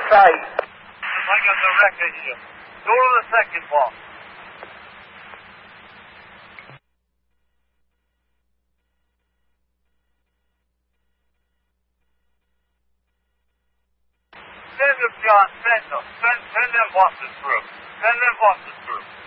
side. I got the wreckage here. Go to the second one. Send them, John. Send them. Send them buses through. Send them buses through.